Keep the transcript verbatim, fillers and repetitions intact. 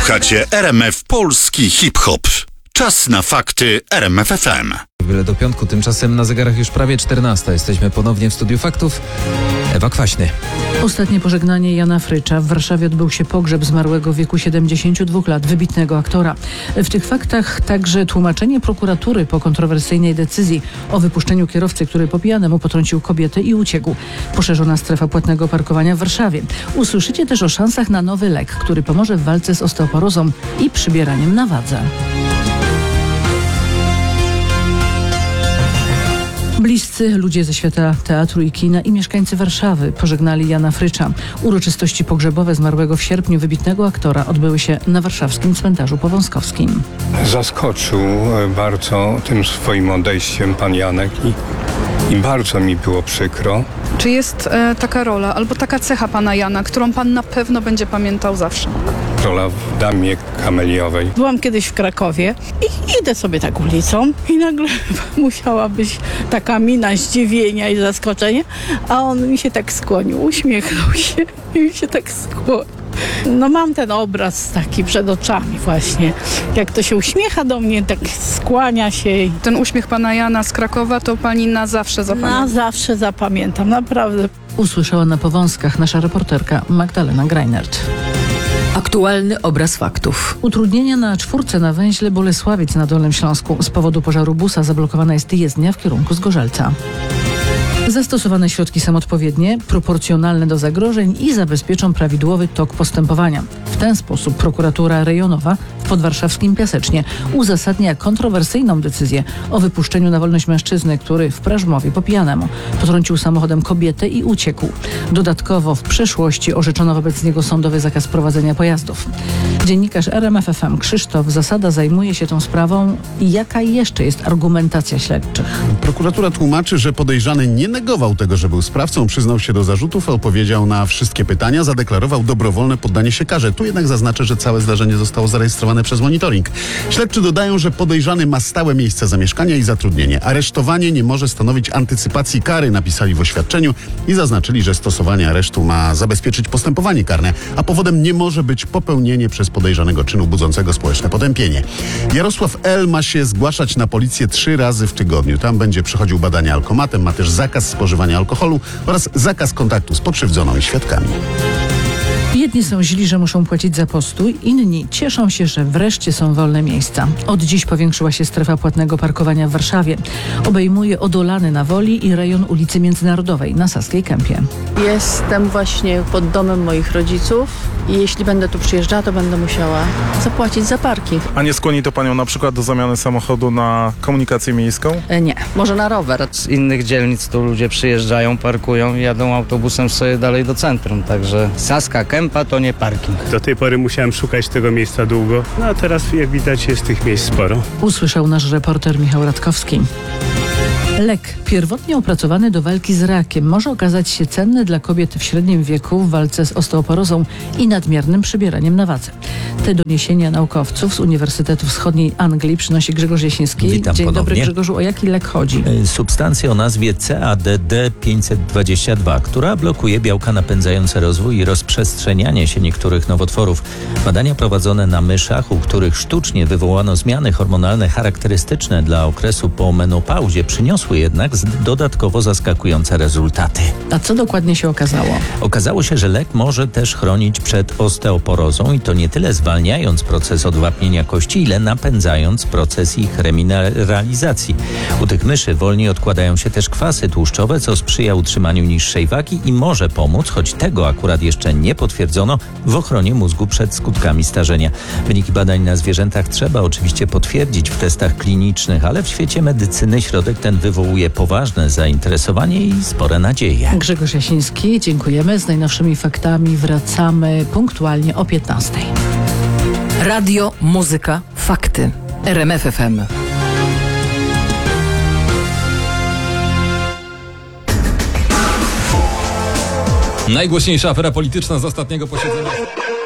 Słuchacie R M F Polski Hip-Hop. Czas na fakty R M F F M. Byle do piątku, tymczasem na zegarach już prawie czternasta. Jesteśmy ponownie w studiu faktów. Ewa Kwaśny. Ostatnie pożegnanie Jana Frycza. W Warszawie odbył się pogrzeb zmarłego w wieku siedemdziesięciu dwóch lat wybitnego aktora. W tych faktach także tłumaczenie prokuratury po kontrowersyjnej decyzji o wypuszczeniu kierowcy, który po pijanemu potrącił kobietę i uciekł. Poszerzona strefa płatnego parkowania w Warszawie. Usłyszycie też o szansach na nowy lek, który pomoże w walce z osteoporozą i przybieraniem na wadze. Bliscy ludzie ze świata teatru i kina i mieszkańcy Warszawy pożegnali Jana Frycza. Uroczystości pogrzebowe zmarłego w sierpniu wybitnego aktora odbyły się na warszawskim cmentarzu powązkowskim. Zaskoczył bardzo tym swoim odejściem pan Janek i, i bardzo mi było przykro. Czy jest e, taka rola albo taka cecha pana Jana, którą pan na pewno będzie pamiętał zawsze? Rola w Damie Kameliowej. Byłam kiedyś w Krakowie i idę sobie tak ulicą i nagle musiała być taka mina zdziwienia i zaskoczenia, a on mi się tak skłonił, uśmiechnął się i mi się tak skłonił. No mam ten obraz taki przed oczami właśnie. Jak to się uśmiecha do mnie, tak skłania się. Ten uśmiech pana Jana z Krakowa to pani na zawsze zapamięta. Na zawsze zapamiętam, naprawdę. Usłyszała na Powązkach nasza reporterka Magdalena Greinert. Aktualny obraz faktów. Utrudnienia na czwórce na węźle Bolesławiec na Dolnym Śląsku. Z powodu pożaru busa zablokowana jest jezdnia w kierunku Zgorzelca. Zastosowane środki są odpowiednie, proporcjonalne do zagrożeń i zabezpieczą prawidłowy tok postępowania. W ten sposób prokuratura rejonowa w podwarszawskim Piasecznie uzasadnia kontrowersyjną decyzję o wypuszczeniu na wolność mężczyzny, który w Prażmowie po pijanemu potrącił samochodem kobietę i uciekł. Dodatkowo w przeszłości orzeczono wobec niego sądowy zakaz prowadzenia pojazdów. Dziennikarz R M F F M Krzysztof Zasada zajmuje się tą sprawą. Jaka jeszcze jest argumentacja śledczych? Prokuratura tłumaczy, że podejrzany nie negował tego, że był sprawcą, przyznał się do zarzutów, odpowiedział na wszystkie pytania, zadeklarował dobrowolne poddanie się karze. Tu jednak zaznaczę, że całe zdarzenie zostało zarejestrowane przez monitoring. Śledczy dodają, że podejrzany ma stałe miejsce zamieszkania i zatrudnienie. Aresztowanie nie może stanowić antycypacji kary, napisali w oświadczeniu i zaznaczyli, że stosowanie aresztu ma zabezpieczyć postępowanie karne, a powodem nie może być popełnienie przez podejrzanego czynu budzącego społeczne potępienie. Jarosław L. ma się zgłaszać na policję trzy razy w tygodniu. Tam będzie przechodził badania alkomatem, ma też zakaz spożywania alkoholu oraz zakaz kontaktu z pokrzywdzoną i świadkami. Jedni są źli, że muszą płacić za postój, inni cieszą się, że wreszcie są wolne miejsca. Od dziś powiększyła się strefa płatnego parkowania w Warszawie. Obejmuje Odolany na Woli i rejon ulicy Międzynarodowej na Saskiej Kępie. Jestem właśnie pod domem moich rodziców i jeśli będę tu przyjeżdżała, to będę musiała zapłacić za parking. A nie skłoni to panią na przykład do zamiany samochodu na komunikację miejską? E, nie, może na rower. Z innych dzielnic tu ludzie przyjeżdżają, parkują i jadą autobusem sobie dalej do centrum, także Saska Kępa to nie parking. Do tej pory musiałem szukać tego miejsca długo, no a teraz jak widać jest tych miejsc sporo. Usłyszał nasz reporter Michał Radkowski. Lek pierwotnie opracowany do walki z rakiem może okazać się cenny dla kobiet w średnim wieku w walce z osteoporozą i nadmiernym przybieraniem na wadze. Te doniesienia naukowców z Uniwersytetu Wschodniej Anglii przynosi Grzegorz Jasiński. Witam Dzień ponownie. dobry, Grzegorzu. O jaki lek chodzi? Substancja o nazwie C A D D pięćset dwadzieścia dwa, która blokuje białka napędzające rozwój i rozprzestrzenianie się niektórych nowotworów. Badania prowadzone na myszach, u których sztucznie wywołano zmiany hormonalne charakterystyczne dla okresu po menopauzie, przyniosły jednak dodatkowo zaskakujące rezultaty. A co dokładnie się okazało? Okazało się, że lek może też chronić przed osteoporozą i to nie tyle zwalniając proces odwapnienia kości, ile napędzając proces ich remineralizacji. U tych myszy wolniej odkładają się też kwasy tłuszczowe, co sprzyja utrzymaniu niższej wagi i może pomóc, choć tego akurat jeszcze nie potwierdzono, w ochronie mózgu przed skutkami starzenia. Wyniki badań na zwierzętach trzeba oczywiście potwierdzić w testach klinicznych, ale w świecie medycyny środek ten wywołuje poważne zainteresowanie i spore nadzieje. Grzegorz Jasiński, dziękujemy. Z najnowszymi faktami wracamy punktualnie o piętnastej. Radio, muzyka, fakty. R M F F M. Najgłośniejsza afera polityczna z ostatniego posiedzenia.